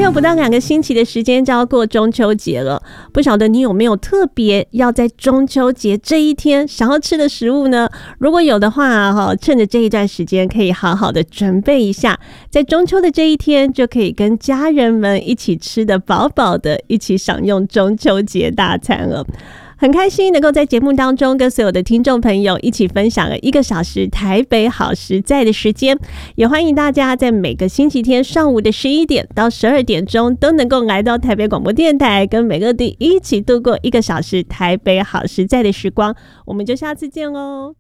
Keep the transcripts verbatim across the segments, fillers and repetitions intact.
有不到两个星期的时间就要过中秋节了，不晓得你有没有特别要在中秋节这一天想要吃的食物呢？如果有的话，趁着这一段时间可以好好的准备一下，在中秋的这一天就可以跟家人们一起吃得饱饱的，一起享用中秋节大餐了。很开心能够在节目当中跟所有的听众朋友一起分享了一个小时台北好食在的时间，也欢迎大家在每个星期天上午的十一点到十二点钟都能够来到台北广播电台，跟美乐蒂一起度过一个小时台北好食在的时光。我们就下次见喽。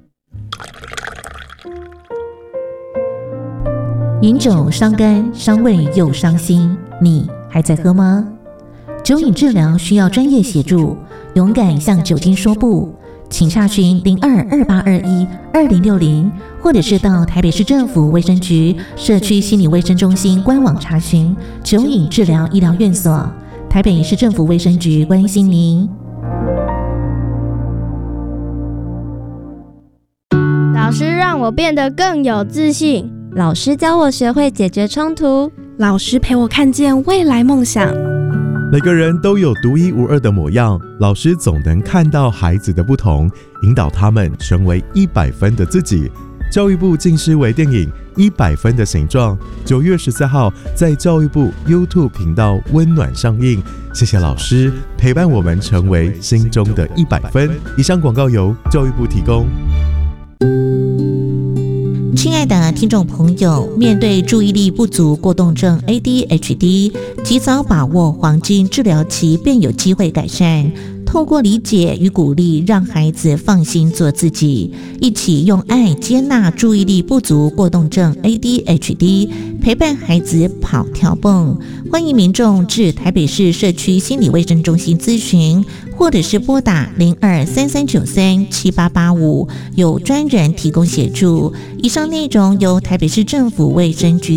饮酒伤肝伤胃又伤心，你还在喝吗？酒瘾治疗需要专业协助，勇敢向酒精说不，请洽询零二二八二一二零六零，或者是到台北市政府卫生局社区心理卫生中心官网查询酒瘾治疗医疗院所。台北市政府卫生局关心您。 老师让我变得更有自信， 老师教我学会解决冲突， 老师陪我看见未来梦想。 每个人都有独一无二的模样，老师总能看到孩子的不同，引导他们成为一百分的自己。教育部近视微电影《一百分的形状》九月十四号在教育部 YouTube 频道温暖上映。谢谢老师陪伴我们成为心中的一百分。以上广告由教育部提供。 亲爱的听众朋友，面对注意力不足过动症 A D H D， 及早把握黄金治疗期便有机会改善。透过理解与鼓励，让孩子放心做自己，一起用爱接纳注意力不足过动症 A D H D， 陪伴孩子跑跳蹦。欢迎民众至台北市社区心理卫生中心咨询，或者是拨打零二三三九三七八八五，有专人提供协助。以上内容由台北市政府卫生局